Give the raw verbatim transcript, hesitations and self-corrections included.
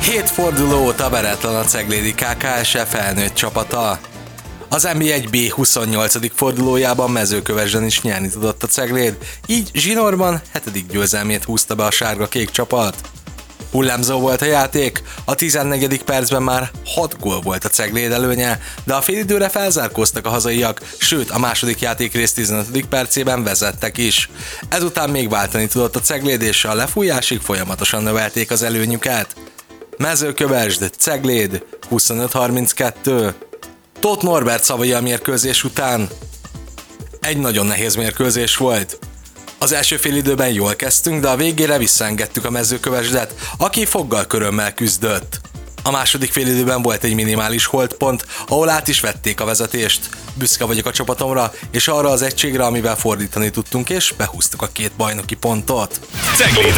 Hét forduló óta veretlen a ceglédi ká ká es e felnőtt csapata. Az en bé egy bé huszonnyolcadik fordulójában Mezőkövesden is nyerni tudott a Cegléd, így zsinórban hetedik győzelmét húzta be a sárga-kék csapat. Hullámzó volt a játék, a tizennegyedik percben már hat gól volt a Cegléd előnye, de a félidőre felzárkóztak a hazaiak, sőt a második játékrész tizenötödik percében vezettek is. Ezután még váltani tudott a Cegléd, és a lefújásig folyamatosan növelték az előnyüket. Mezőkövesd, Cegléd, huszonöt harminckettő. Tóth Norbert szavai a mérkőzés után: egy nagyon nehéz mérkőzés volt. Az első félidőben jól kezdtünk, de a végére visszaengedtük a Mezőkövesdet, aki foggal körömmel küzdött. A második félidőben volt egy minimális holdpont, ahol át is vették a vezetést. Büszke vagyok a csapatomra, és arra az egységre, amivel fordítani tudtunk, és behúztuk a két bajnoki pontot. Cegléd